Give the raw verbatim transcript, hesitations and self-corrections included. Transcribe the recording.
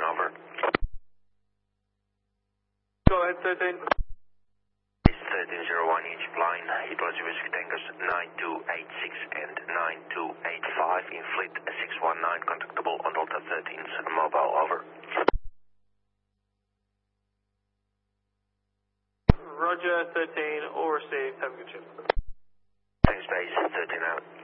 over. Go ahead, thirteen. thirteen zero one inch blind, Italy Whiskey Tankers nine two eight six and nine two eight five in fleet six one nine contactable on Delta thirteen's mobile, over. Roger, thirteen, all received, have a good trip. Thanks, base, thirteen out.